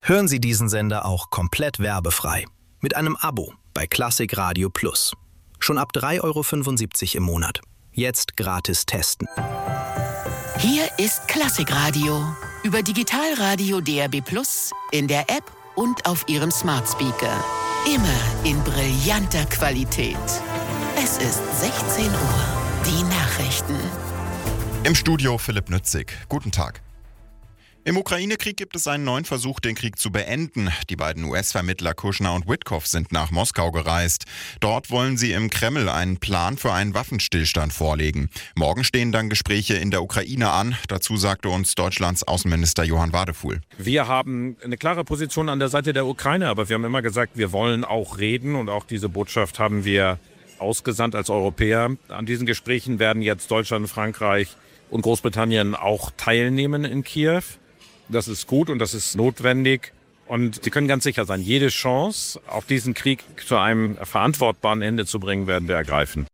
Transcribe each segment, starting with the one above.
Hören Sie diesen Sender auch komplett werbefrei. Mit einem Abo bei Klassik Radio Plus. Schon ab 3,75 € im Monat. Jetzt gratis testen. Hier ist Klassikradio. Über Digitalradio DAB+, in der App und auf Ihrem Smart Speaker. Immer in brillanter Qualität. Es ist 16 Uhr. Die Nachrichten. Im Studio Philipp Nützig. Guten Tag. Im Ukraine-Krieg gibt es einen neuen Versuch, den Krieg zu beenden. Die beiden US-Vermittler Kushner und Witkoff sind nach Moskau gereist. Dort wollen sie im Kreml einen Plan für einen Waffenstillstand vorlegen. Morgen stehen dann Gespräche in der Ukraine an. Dazu sagte uns Deutschlands Außenminister Johann Wadefuhl. Wir haben eine klare Position an der Seite der Ukraine, aber wir haben immer gesagt, wir wollen auch reden und auch diese Botschaft haben wir ausgesandt als Europäer. An diesen Gesprächen werden jetzt Deutschland, Frankreich und Großbritannien auch teilnehmen in Kiew. Das ist gut und das ist notwendig. Und Sie können ganz sicher sein, jede Chance, auch diesen Krieg zu einem verantwortbaren Ende zu bringen, werden wir ergreifen.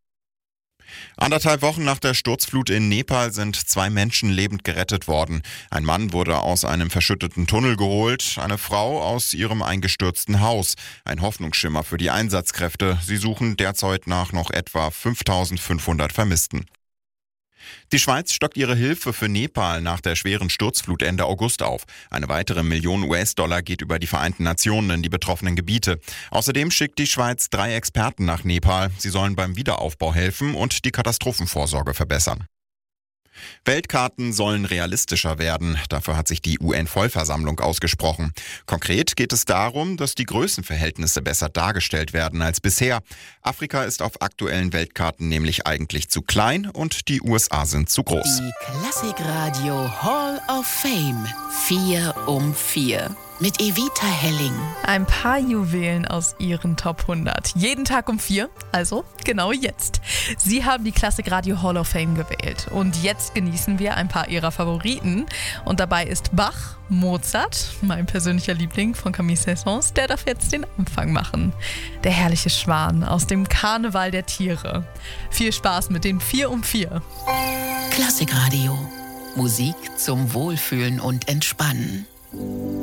1,5 Wochen nach der Sturzflut in Nepal sind 2 Menschen lebend gerettet worden. Ein Mann wurde aus einem verschütteten Tunnel geholt, eine Frau aus ihrem eingestürzten Haus. Ein Hoffnungsschimmer für die Einsatzkräfte. Sie suchen derzeit nach noch etwa 5.500 Vermissten. Die Schweiz stockt ihre Hilfe für Nepal nach der schweren Sturzflut Ende August auf. Eine weitere Million US-Dollar geht über die Vereinten Nationen in die betroffenen Gebiete. Außerdem schickt die Schweiz 3 Experten nach Nepal. Sie sollen beim Wiederaufbau helfen und die Katastrophenvorsorge verbessern. Weltkarten sollen realistischer werden. Dafür hat sich die UN-Vollversammlung ausgesprochen. Konkret geht es darum, dass die Größenverhältnisse besser dargestellt werden als bisher. Afrika ist auf aktuellen Weltkarten nämlich eigentlich zu klein und die USA sind zu groß. Die Klassikradio Hall of Fame 4 um 4 mit Evita Helling. Ein paar Juwelen aus ihren Top 100. Jeden Tag um 4, also genau jetzt. Sie haben die Klassikradio Hall of Fame gewählt. Und jetzt genießen wir ein paar ihrer Favoriten. Und dabei ist Bach, Mozart, mein persönlicher Liebling von Camille Saint-Saëns, der darf jetzt den Anfang machen. Der herrliche Schwan aus dem Karneval der Tiere. Viel Spaß mit den 4 um 4. Klassikradio. Musik zum Wohlfühlen und Entspannen.